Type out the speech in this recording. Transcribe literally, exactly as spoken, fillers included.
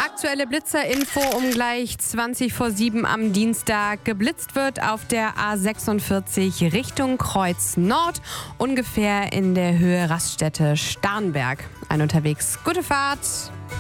Aktuelle Blitzerinfo um gleich zwanzig vor sieben am Dienstag. Geblitzt wird auf der A sechsundvierzig Richtung Kreuz Nord, ungefähr in der Höhe Raststätte Starnberg. Ein unterwegs. Gute Fahrt!